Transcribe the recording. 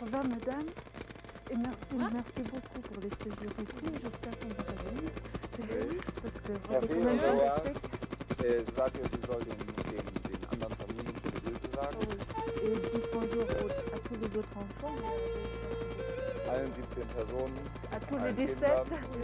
revoir, madame. Et merci beaucoup pour les séjours ici. J'espère qu'on va revenir. Okay. Parce que Herr c'est quand même Seehofer, fantastique. sagt ihr, sie soll den anderen Familien schöne Grüße sagen. Et dites bonjour à tous les autres enfants. Allen 17 Personen, À tous les allen 17. Kindern.